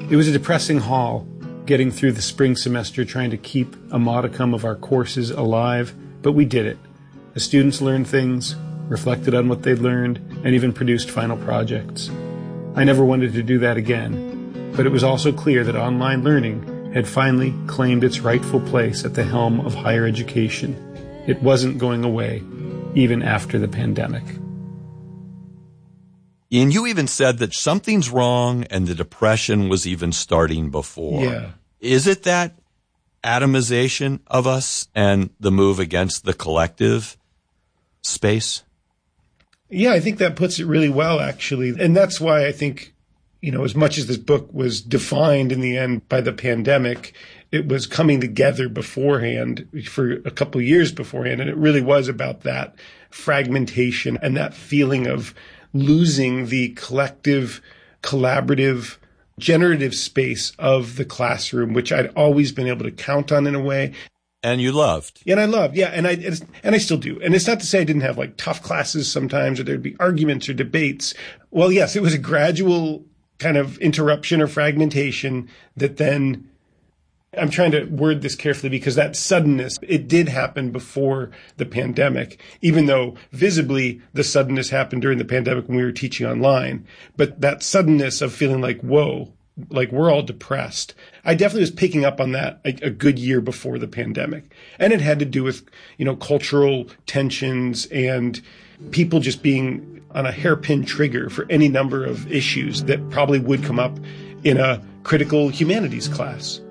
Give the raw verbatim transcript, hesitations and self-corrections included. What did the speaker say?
It was a depressing haul, getting through the spring semester trying to keep a modicum of our courses alive, but we did it. The students learned things, reflected on what they'd learned, and even produced final projects. I never wanted to do that again, but it was also clear that online learning had finally claimed its rightful place at the helm of higher education. It wasn't going away, even after the pandemic. And you even said that something's wrong and the depression was even starting before. Yeah. Is it that atomization of us and the move against the collective space? Yeah, I think that puts it really well, actually. And that's why I think, you know, as much as this book was defined in the end by the pandemic, it was coming together beforehand for a couple of years beforehand. And it really was about that fragmentation and that feeling of losing the collective, collaborative, generative space of the classroom, which I'd always been able to count on in a way. And you loved. And I loved, yeah, and I and I still do. And it's not to say I didn't have like tough classes sometimes, or there'd be arguments or debates. Well, yes, it was a gradual kind of interruption or fragmentation that then, I'm trying to word this carefully because that suddenness, it did happen before the pandemic, even though visibly the suddenness happened during the pandemic when we were teaching online. But that suddenness of feeling like, whoa, like we're all depressed. I definitely was picking up on that a, a good year before the pandemic. And it had to do with, you know, cultural tensions and people just being on a hairpin trigger for any number of issues that probably would come up in a critical humanities class.